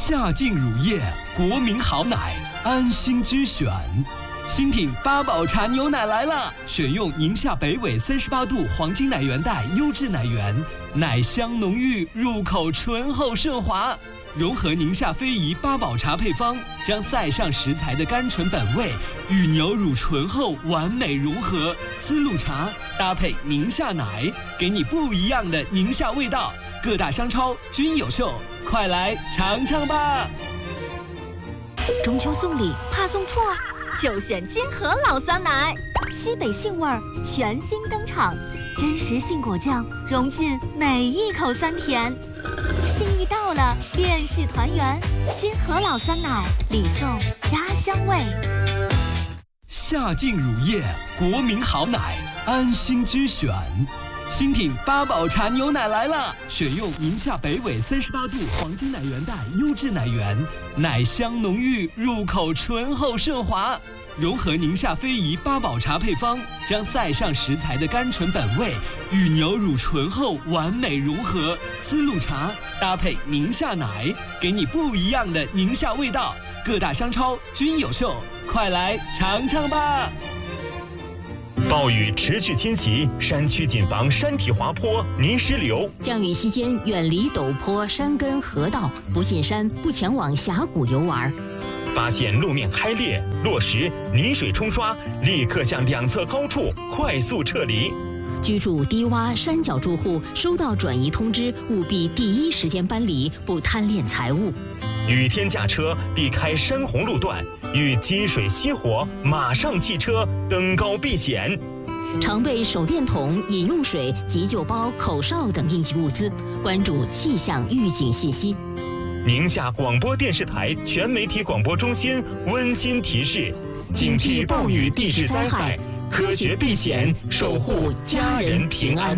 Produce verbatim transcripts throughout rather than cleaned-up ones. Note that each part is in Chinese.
夏净乳业，国民好奶，安心之选。新品八宝茶牛奶来了，选用宁夏北纬三十八度黄金奶源带优质奶源，奶香浓郁，入口醇厚顺滑。融合宁夏非遗八宝茶配方，将塞上食材的甘醇本味与牛乳醇厚完美融合。丝路茶搭配宁夏奶，给你不一样的宁夏味道。各大商超均有售，快来尝尝吧！ 中秋送礼怕送错，就选金河老酸奶，西北杏味儿全新登场，真实杏果酱融进每一口酸甜。心意到了，便是团圆。金河老酸奶，礼送家乡味。 夏净乳业，国民好奶，安心之选。新品八宝茶牛奶来了，选用宁夏北纬三十八度黄金奶源带优质奶源，奶香浓郁，入口醇厚顺滑。融合宁夏非遗八宝茶配方，将塞上食材的甘醇本味与牛乳醇厚完美融合。丝路茶搭配宁夏奶，给你不一样的宁夏味道。各大商超均有售，快来尝尝吧！ 暴雨持续侵袭，山区谨防山体滑坡、泥石流。 降雨期间远离陡坡、山根、河道，不进山，不前往峡谷游玩。 发现路面开裂、落石、泥水冲刷，立刻向两侧高处快速撤离。 居住低洼山脚住户收到转移通知，务必第一时间搬离，不贪恋财物。 雨天驾车避开山洪路段，遇积水熄火马上弃车，登高避险。 常备手电筒、饮用水、急救包、口哨等应急物资，关注气象预警信息。 宁夏广播电视台全媒体广播中心温馨提示：警惕暴雨地质灾害，科学避险，守护家人平安。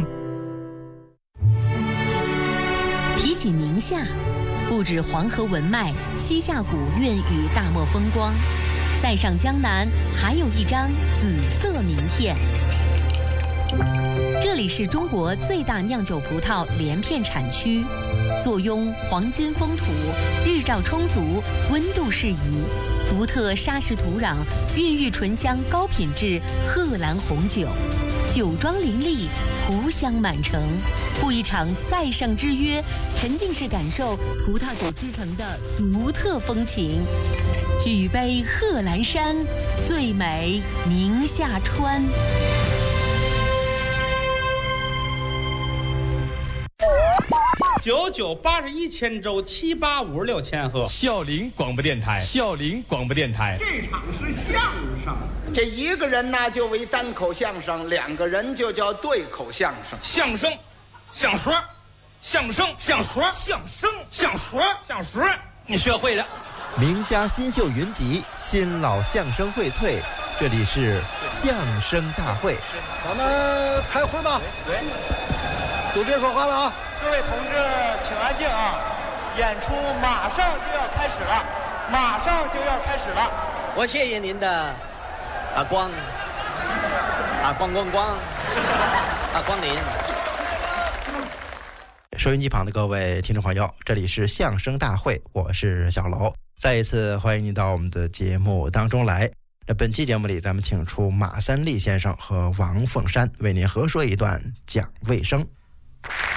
提起宁夏，不止黄河文脉、西夏古韵与大漠风光，塞上江南还有一张紫色名片。这里是中国最大酿酒葡萄连片产区，坐拥黄金风土，日照充足，温度适宜，独特沙石土壤孕育醇香高品质贺兰红酒，酒庄林立，葡香满城。赴一场塞上之约，沉浸式感受葡萄酒之城的独特风情。举杯贺兰山，最美宁夏川。 九九八十一千州，七八五十六千赫。 孝陵广播电台，孝陵广播电台。 这场是相声，这一个人呢就为单口相声，两个人就叫对口相声。 相声，相说，相声，相说，相声，相说，相说，你学会了。 名家新秀云集，新老相声荟萃，这里是相声大会。 咱们开会吧。 对， 都别说话了啊！ 各位同志，请安静啊！演出马上就要开始了，马上就要开始了。 我谢谢您的啊光啊光光光啊光临。 收音机旁的各位听众朋友，这里是相声大会，我是小楼，再一次欢迎您到我们的节目当中来。那本期节目里，咱们请出马三立先生和王凤山为您合说一段讲卫生。